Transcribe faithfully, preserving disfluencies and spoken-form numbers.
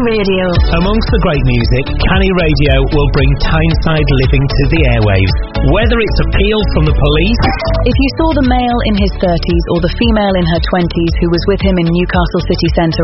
Radio. Amongst the great music, Canny Radio will bring Tyneside living to the airwaves. Whether it's appeal from the police... If you saw the male in his thirties or the female in her twenties who was with him in Newcastle city centre